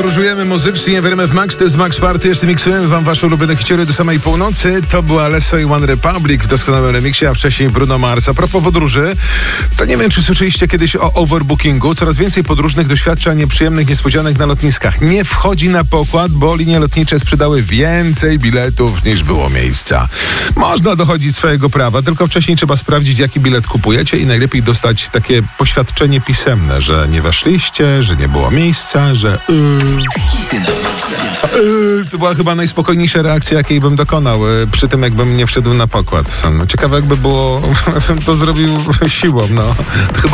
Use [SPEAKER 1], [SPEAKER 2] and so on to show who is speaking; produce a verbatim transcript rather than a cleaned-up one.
[SPEAKER 1] Podróżujemy muzycznie w R M F Max, to jest Max Party. Jeszcze miksujemy wam wasze ulubione hiciory do samej północy. To była Lesso i One Republic w doskonałym remiksie, a wcześniej Bruno Mars. A propos podróży, to nie wiem, czy słyszeliście kiedyś o overbookingu. Coraz więcej podróżnych doświadcza nieprzyjemnych niespodzianek na lotniskach. Nie wchodzi na pokład, bo linie lotnicze sprzedały więcej biletów niż było miejsca. Można dochodzić swojego prawa, tylko wcześniej trzeba sprawdzić, jaki bilet kupujecie i najlepiej dostać takie poświadczenie pisemne, że nie weszliście, że nie było miejsca, że... Yy, yy, to była chyba najspokojniejsza reakcja, jakiej bym dokonał yy, przy tym, jakbym nie wszedł na pokład. No, ciekawe, jakby było, to zrobił siłą, no. To chyba